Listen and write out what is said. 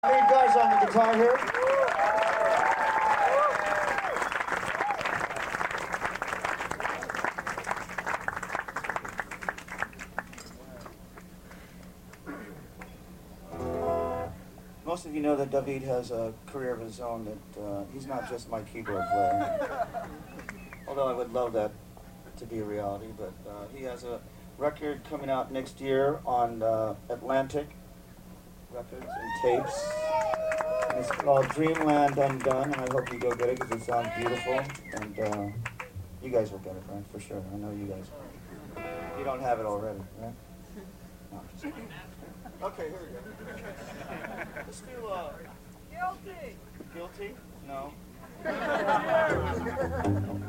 Lead guys on the guitar here. Most of you know that David has a career of his own, that he's not just my keyboard player. Although I would love that to be a reality, but he has a record coming out next year on Atlantic Records and Tapes. And it's called Dreamland Undone, and I hope you go get it because it sounds beautiful. And you guys will get it, right? For sure. I know you guys will. You don't have it already, right? No, just kidding. Okay, here we go. Let's do Guilty. Guilty? No.